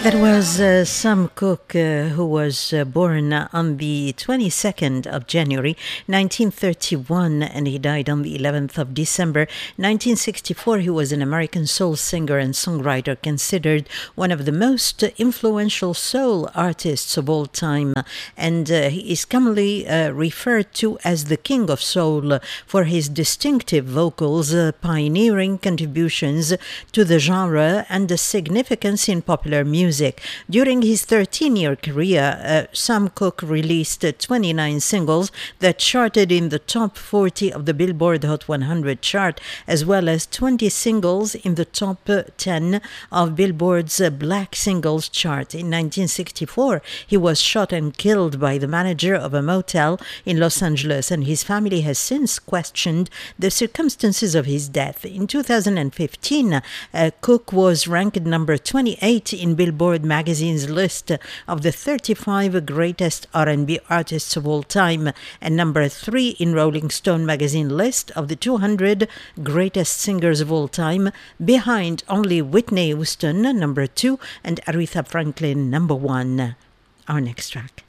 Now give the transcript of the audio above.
That was Sam Cooke, who was born on the 22nd of January, 1931, and he died on the 11th of December, 1964. He was an American soul singer and songwriter, considered one of the most influential soul artists of all time, and he is commonly referred to as the King of Soul for his distinctive vocals, pioneering contributions to the genre, and the significance in popular music. During his 13-year career, Sam Cooke released 29 singles that charted in the top 40 of the Billboard Hot 100 chart, as well as 20 singles in the top 10 of Billboard's Black Singles chart. In 1964, he was shot and killed by the manager of a motel in Los Angeles, and his family has since questioned the circumstances of his death. In 2015, Cooke was ranked number 28 in Billboard magazine's list of the 35 greatest R&B artists of all time, and number 3 in Rolling Stone magazine list of the 200 greatest singers of all time, behind only Whitney Houston, number 2, and Aretha Franklin, number 1. Our next track.